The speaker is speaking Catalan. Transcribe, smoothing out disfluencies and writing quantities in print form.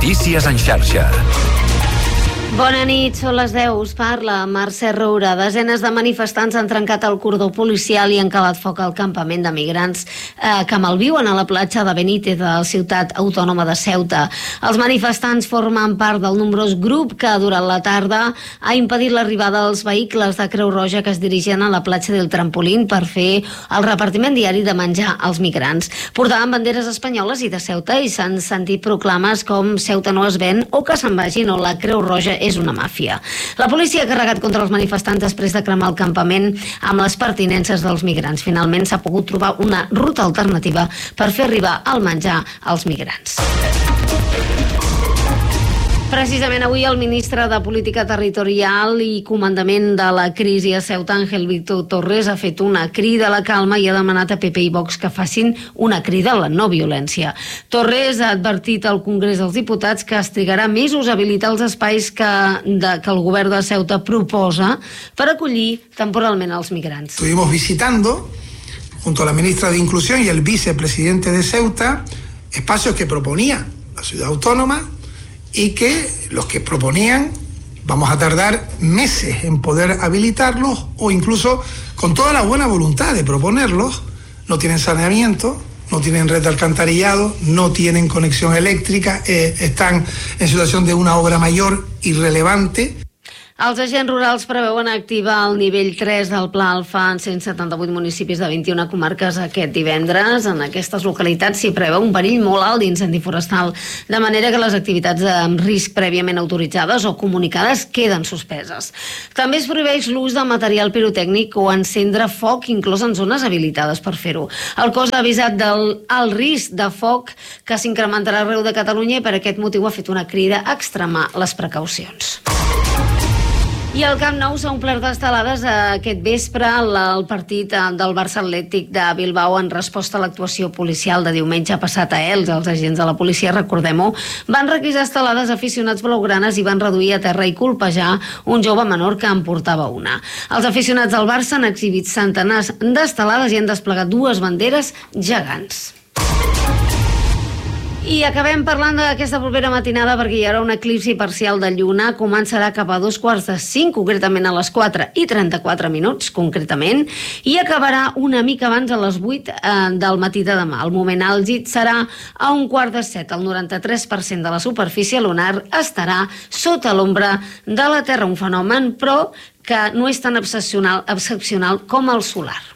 Notícies en xarxa. Bona nit, són les 10, us parla Mercè Roura. Desenes de manifestants han trencat el cordó policial i han calat foc al campament de migrants que malviuen a la platja de Benítez de la ciutat autònoma de Ceuta. Els manifestants formen part del nombrós grup que durant la tarda ha impedit l'arribada dels vehicles de Creu Roja que es dirigien a la platja del Trampolín per fer el repartiment diari de menjar als migrants. Portaven banderes espanyoles i de Ceuta i s'han sentit proclames com Ceuta no es ven o que se'n vagin o la Creu Roja és una màfia. La policia ha carregat contra els manifestants després de cremar el campament amb les pertinences dels migrants. Finalment s'ha pogut trobar una ruta alternativa per fer arribar el menjar als migrants. Precisament avui el ministre de Política Territorial i Comandament de la Crisi a Ceuta, Ángel Víctor Torres, ha fet una crida a la calma i ha demanat a PP i Vox que facin una crida a la no violència. Torres ha advertit al Congrés dels Diputats que es trigarà mesos a habilitar els espais que el govern de Ceuta proposa per acollir temporalment els migrants. Estuvimos visitando, junto a la ministra de Inclusión y el vicepresidente de Ceuta, espacios que proponía la ciudad autónoma y que los que proponían vamos a tardar meses en poder habilitarlos o incluso con toda la buena voluntad de proponerlos, no tienen saneamiento, no tienen red de alcantarillado, no tienen conexión eléctrica, están en situación de una obra mayor irrelevante. Els agents rurals preveuen activar el nivell 3 del Pla Alfa en 178 municipis de 21 comarques aquest divendres. En aquestes localitats s'hi preveu un perill molt alt d'incendi forestal, de manera que les activitats amb risc prèviament autoritzades o comunicades queden suspeses. També es prohibeix l'ús de material pirotècnic o encendre foc, inclús en zones habilitades per fer-ho. El cos ha avisat del risc de foc que s'incrementarà arreu de Catalunya i per aquest motiu ha fet una crida a extremar les precaucions. I el Camp Nou s'ha omplert d'estelades aquest vespre el partit del Barça Atlètic de Bilbao en resposta a l'actuació policial de diumenge passat a Elx. Els agents de la policia, recordem-ho, van requisar estelades aficionats blaugranes i van reduir a terra i colpejar un jove menor que en portava una. Els aficionats del Barça han exhibit centenars d'estelades i han desplegat dues banderes gegants. I acabem parlant d'aquesta propera matinada perquè hi haurà un eclipsi parcial de lluna. Començarà cap a 4:45, concretament a les 4:34, concretament, i acabarà una mica abans a les 8 del matí de demà. El moment àlgid serà a 6:45. El 93% de la superfície lunar estarà sota l'ombra de la Terra, un fenomen, però, que no és tan excepcional com el solar.